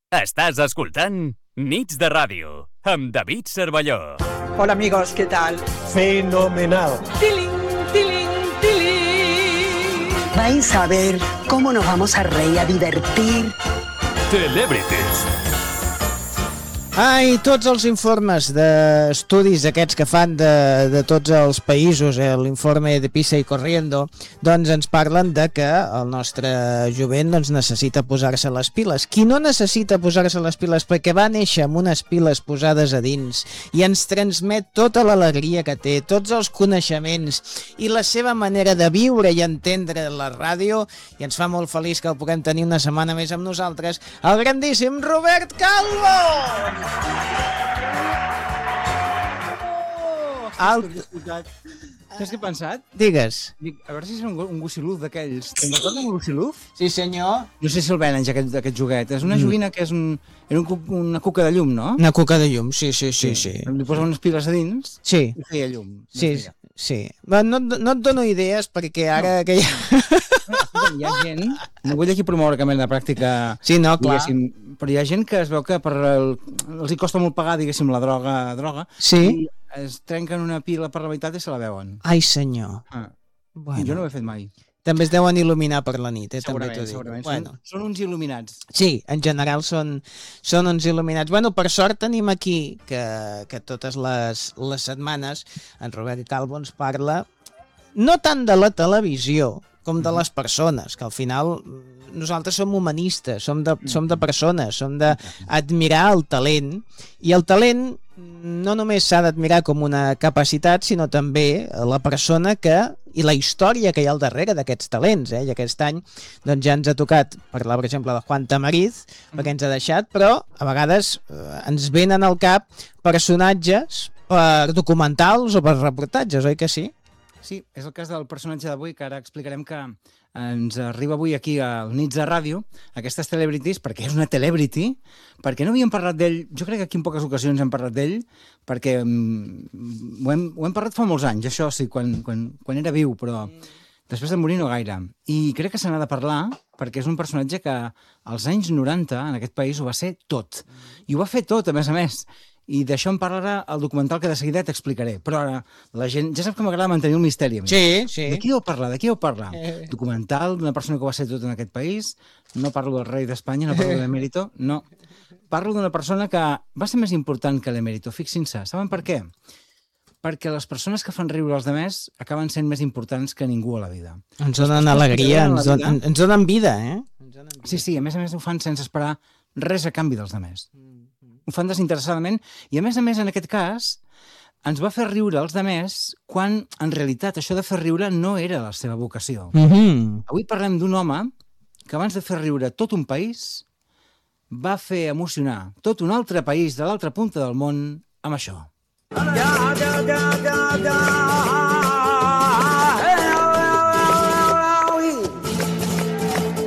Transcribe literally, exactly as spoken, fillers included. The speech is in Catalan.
Estás escoltant Nits de Ràdio amb David Cervelló. Hola amigos, ¿qué tal? Fenomenal. Tiling, tiling, tiling. Vais a ver cómo nos vamos a reír, a divertir. Celebrities. Ai, tots els informes d'estudis aquests que fan de, de tots els països, eh, l'informe de Pisa i Corriendo, doncs ens parlen de que el nostre jovent doncs, necessita posar-se les piles. Qui no necessita posar-se les piles perquè va néixer amb unes piles posades a dins i ens transmet tota l'alegria que té, tots els coneixements i la seva manera de viure i entendre la ràdio, i ens fa molt feliç que el puguem tenir una setmana més amb nosaltres, el grandíssim Robert Calvo! Oh, Alt... Saps què he pensat? Digues. Dic, a veure si és un, un gossiluf d'aquells. Te'n recordes un gossiluf? Sí, senyor. No sé si el venen, aquest, aquest joguet. És una mm. joguina que és un, era un, una cuca de llum, no? Una cuca de llum, sí, sí, sí. sí. sí. Li posa unes piles a dins sí. i feia llum. Sí, feia. sí. No, no et dono idees perquè ara no. que hi ha... Hi ha gent, no vull aquí promoure cap mena de pràctica, sí, no, clar. Però hi ha gent que es veu que per el, els hi costa molt pagar, diguéssim, la droga, droga sí. i es trenquen una pila per la meitat i se la veuen. Ai, senyor. Ah. Bueno. Jo no ho he fet mai. També es deuen il·luminar per la nit, eh? Segurament, també segurament. Bueno. Són, són uns il·luminats. Sí, en general són, són uns il·luminats. Bueno, per sort tenim aquí que, que totes les, les setmanes en Robert Calvo ens parla no tant de la televisió com de les persones, que al final nosaltres som humanistes, som de, som de persones, som d'admirar el talent, i el talent no només s'ha d'admirar com una capacitat, sinó també la persona que, i la història que hi ha al darrere d'aquests talents, eh? I aquest any doncs ja ens ha tocat parlar, per exemple, de Juan Tamariz, perquè ens ha deixat, però a vegades eh, ens venen al cap personatges per documentals o per reportatges, oi que sí? Sí, és el cas del personatge d'avui, que ara explicarem que ens arriba avui aquí al Nits de Ràdio, aquestes celebrities, perquè és una celebrity, perquè no havíem parlat d'ell, jo crec que aquí en poques ocasions hem parlat d'ell, perquè um, ho, hem, ho hem parlat fa molts anys, això sí, quan, quan, quan era viu, però després de morir no gaire. I crec que se n'ha de parlar, perquè és un personatge que als anys noranta en aquest país ho va ser tot. I ho va fer tot, a més a més. I d'això en parlarà el documental que de seguida t'explicaré. Però ara, la gent... Ja saps que m'agrada mantenir el misteri. A mi. Sí, sí. De qui heu parlat? De qui heu parlat? Eh. Documental d'una persona que ho va ser tot en aquest país. No parlo del rei d'Espanya, no parlo de l'emèrito. No. Parlo d'una persona que va ser més important que l'emèrito. Fixin-se. Saben per què? Perquè les persones que fan riure els demés acaben sent més importants que ningú a la vida. Ens donen alegria, ens donen, ens donen vida, eh? Ens donen vida. Sí, sí, a més a més ho fan sense esperar res a canvi dels demés. Ho fan desinteressadament i, a més a més, en aquest cas, ens va fer riure els demés quan, en realitat, això de fer riure no era la seva vocació. Mm-hmm. Avui parlem d'un home que, abans de fer riure tot un país, va fer emocionar tot un altre país de l'altra punta del món amb això. Da, da, da, da, da.